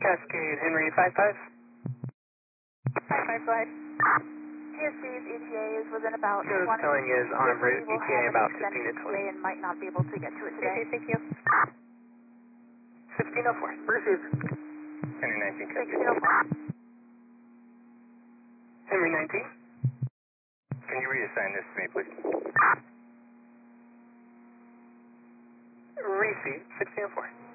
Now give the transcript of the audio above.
Cascade, Henry 55. 55, go ahead. TSC's ETA is within about Show's 20. telling is en route, We'll ETA have about an 15 to extended 20. ETA and might not be able to get to it today. Okay, thank you. 1604. Received. Henry 19, Cascade. 1604. Henry 19. Can you reassign this to me, please? Received. 1604.